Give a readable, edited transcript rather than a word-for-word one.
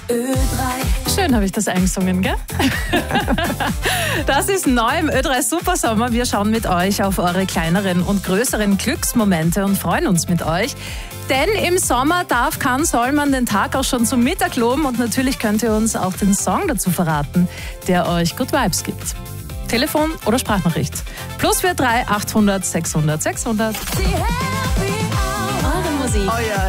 Ö3. Schön habe ich das eingesungen, gell? Das ist neu im Ö3 Supersommer. Wir schauen mit euch auf eure kleineren und größeren Glücksmomente und freuen uns mit euch. Denn im Sommer soll man den Tag auch schon zum Mittag loben und natürlich könnt ihr uns auch den Song dazu verraten, der euch Good Vibes gibt. Telefon oder Sprachnachricht. +43 800 600 600. Eure Musik.